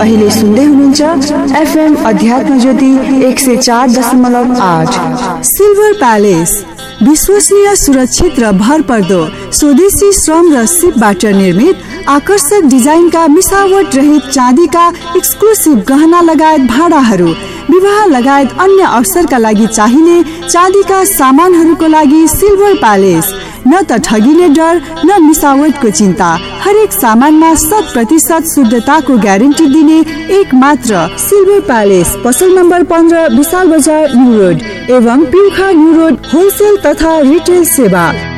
अहिले सुन्दै हुनुहुन्छ एफएम अध्यात्म ज्योति 104.8। सिल्भर प्यालेस विश्वसनीय, सुरक्षित र भरपर्दो स्वदेशी श्रम र सिपबाट निर्मित आकर्षक डिजाइनका मिसावट रहित चाँदीका एक्सक्लुसिभ गहना लगायत भाडाहरू, विवाह लगायत अन्य अवसरका लागि चाहिने चाँदीका सामानहरूको लागि सिल्भर प्यालेस। न त ठगिने डर न मिसावटको चिन्ता, हरेक सामानमा 100% शुद्धताको ग्यारेन्टी दिने एक मात्र सिल्भर प्यालेस। पसल नम्बर 15 विशाल बजार न्यू रोड एवं पिउखा न्यू रोड, होलसेल तथा रिटेल सेवा।